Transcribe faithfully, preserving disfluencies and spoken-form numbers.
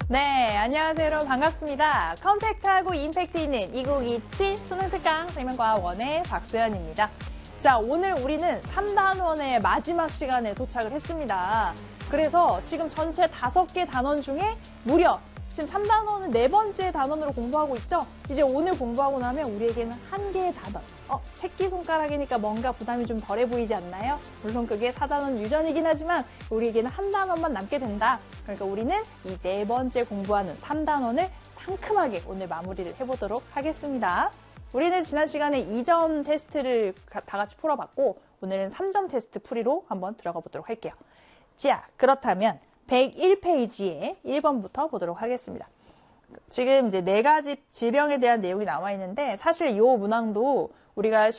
네, 안녕하세요 여러분 반갑습니다. 컴팩트하고 임팩트 있는 이천이십칠 수능특강 생명과학원의 박수연입니다. 자, 오늘 우리는 삼 단원의 마지막 시간에 도착을 했습니다. 그래서 지금 전체 다섯 개 단원 중에 무려 지금 삼 단원은 네 번째 단원으로 공부하고 있죠? 이제 오늘 공부하고 나면 우리에게는 한 개의 단원. 어, 새끼손가락이니까 뭔가 부담이 좀 덜해 보이지 않나요? 물론 그게 사 단원 유전이긴 하지만 우리에게는 한 단원만 남게 된다. 그러니까 우리는 이 네 번째 공부하는 삼 단원을 상큼하게 오늘 마무리를 해보도록 하겠습니다. 우리는 지난 시간에 이 점 테스트를 다 같이 풀어봤고 오늘은 삼 점 테스트 풀이로 한번 들어가 보도록 할게요. 자, 그렇다면 백일 페이지에 일 번부터 보도록 하겠습니다. 지금 이제 네 가지 질병에 대한 내용이 나와 있는데 사실 이 문항도 우리가